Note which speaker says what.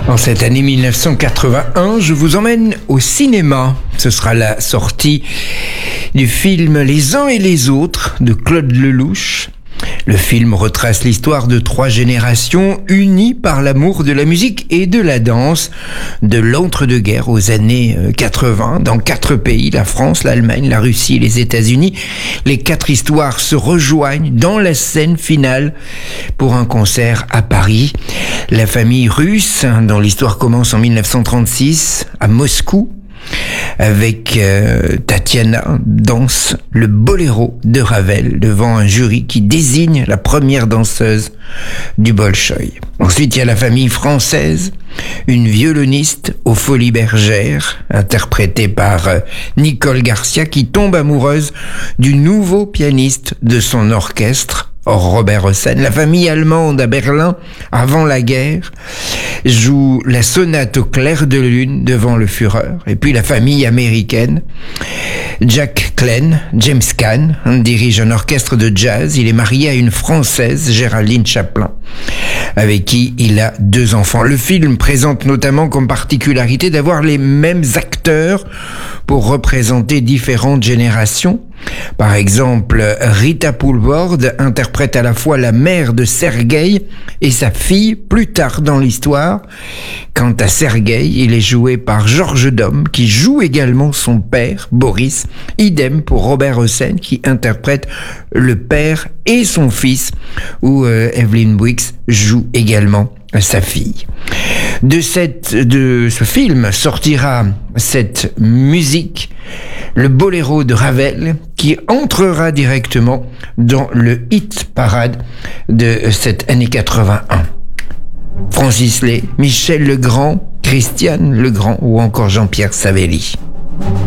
Speaker 1: En cette année 1981, je vous emmène au cinéma. Ce sera la sortie du film Les uns et les autres de Claude Lelouch. Le film retrace l'histoire de 3 générations unies par l'amour de la musique et de la danse de l'entre-deux-guerres aux années 80 dans 4 pays, la France, l'Allemagne, la Russie et les États-Unis. Les 4 histoires se rejoignent dans la scène finale pour un concert à Paris. La famille russe, dont l'histoire commence en 1936 à Moscou, avec Tatiana, danse le boléro de Ravel devant un jury qui désigne la première danseuse du Bolchoï. Ensuite, il y a la famille française, une violoniste aux Folies Bergères, interprétée par Nicole Garcia, qui tombe amoureuse du nouveau pianiste de son orchestre, Robert Hossein. La famille allemande à Berlin, avant la guerre, joue la sonate au clair de lune devant le Führer. Et puis la famille américaine, Jack Glenn, James Caan, dirige un orchestre de jazz. Il est marié à une Française, Géraldine Chaplin, avec qui il a 2 enfants. Le film présente notamment comme particularité d'avoir les mêmes acteurs pour représenter différentes générations. Par exemple, Rita Poulvord interprète à la fois la mère de Sergueï et sa fille plus tard dans l'histoire. Quant à Sergueï, il est joué par Georges Dom, qui joue également son père, Boris. Idem pour Robert Hossein, qui interprète le père et son fils, où Evelyn Wigs joue également sa fille. De ce film sortira cette musique, le boléro de Ravel, qui entrera directement dans le hit parade de cette année 81. Francis Lay, Michel Legrand, Christiane Legrand ou encore Jean-Pierre Savelli.